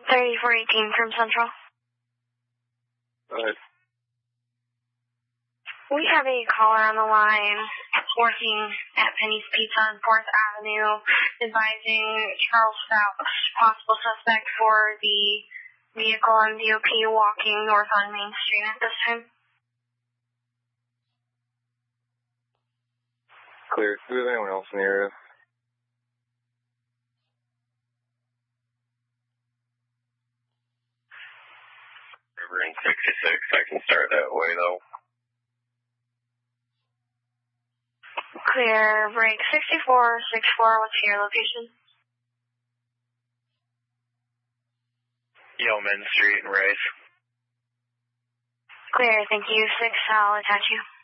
3418 from Central. Go ahead. We have a caller on the line working at Penny's Pizza on 4th Avenue advising Charles Stouts, possible suspect for the vehicle on DOP walking north on Main Street at this time. Clear. Do we have anyone else in the area? River in 66. I can start that way, though. Clear. Break 6464. What's your location? Yeoman Street and Rice. Clear. Thank you. 6. I'll attach you.